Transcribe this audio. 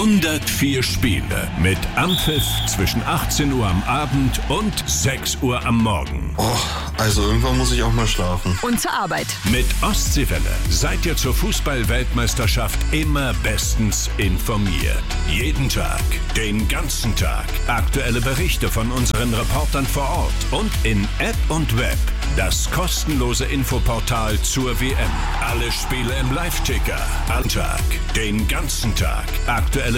104 Spiele mit Anpfiff zwischen 18 Uhr am Abend und 6 Uhr am Morgen. Oh, also irgendwann muss ich auch mal schlafen. Und zur Arbeit. Mit Ostseewelle seid ihr zur Fußball-Weltmeisterschaft immer bestens informiert. Jeden Tag, den ganzen Tag. Aktuelle Berichte von unseren Reportern vor Ort und in App und Web. Das kostenlose Infoportal zur WM. Alle Spiele im Live-Ticker. Am Tag, den ganzen Tag. Aktuelle